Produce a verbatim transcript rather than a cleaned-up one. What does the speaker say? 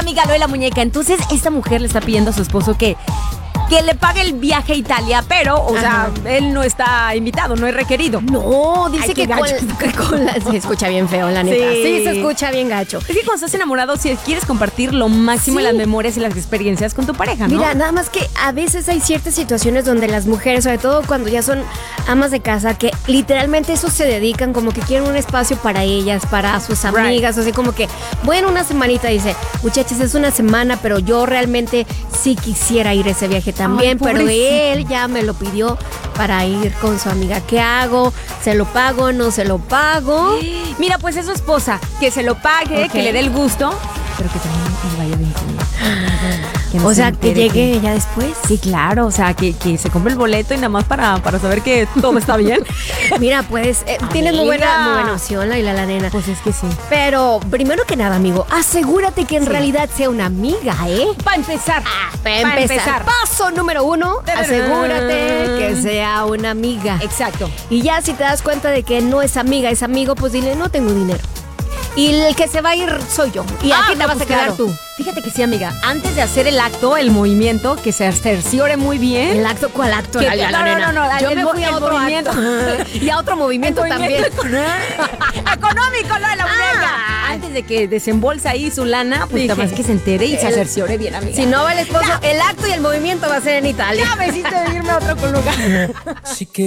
amiga, lo de la muñeca. Entonces, esta mujer le está pidiendo a su esposo que... que le pague el viaje a Italia, pero, o Ajá. sea, él no está invitado, no es requerido. No, dice Ay, que, qué con, gacho. que con la... Se escucha bien feo, la neta. Sí, Sí. se escucha bien gacho. Es que cuando estás enamorado, si quieres compartir lo máximo Sí. de las memorias y las experiencias con tu pareja, ¿no? Mira, nada más que a veces hay ciertas situaciones donde las mujeres, sobre todo cuando ya son amas de casa, que literalmente eso se dedican, como que quieren un espacio para ellas, para sus amigas, así como que, bueno, una semanita, dice, muchachas, es una semana, pero yo realmente sí quisiera ir a ese viaje también, Ay, pero pobrecita. él ya me lo pidió para ir con su amiga. ¿Qué hago? ¿Se lo pago? ¿No se lo pago? Mira, pues es su esposa, que se lo pague, Ok. que le dé el gusto, pero que también le vaya bien con ella. Que no O se sea, que entere llegue ya después. Sí, claro, o sea, que, que se compre el boleto y nada más para, para saber que todo está bien. Mira, pues, eh, tienes muy buena, Amiga. muy buena opción, Laila, la nena. Pues es que sí. Pero, primero que nada, amigo, asegúrate que en Sí. realidad sea una amiga, ¿eh? Para empezar. Para pa' empezar. Paso número uno, asegúrate que sea una amiga. Exacto. Y ya si te das cuenta de que no es amiga, es amigo, pues dile, no tengo dinero. Y el que se va a ir soy yo. Y Ah, aquí te no, vas pues a quedar claro. tú. Fíjate que sí, amiga. Antes de hacer el acto, el movimiento, que se cerciore muy bien. ¿El acto cuál acto? Que- Laila, la no, no, nena? no, no, Yo el me mo- fui a el otro movimiento. acto. Y a otro movimiento El también. movimiento Económico, lo de la muñeca. Ah. Antes de que desembolsa ahí su lana, pues Dije, nada más que se entere y se el- cerciore bien, amiga. Si no va el esposo, el acto y el movimiento va a ser en Italia. Ya me hiciste irme a otro lugar. Así que